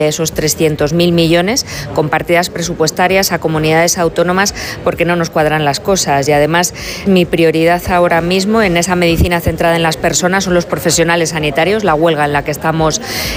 esos 300.000 millones con partidas presupuestarias a comunidades autónomas porque no nos cuadran las cosas. Y además mi prioridad ahora mismo en esa medicina centrada en las personas son los profesionales sanitarios, la huelga en la que estamos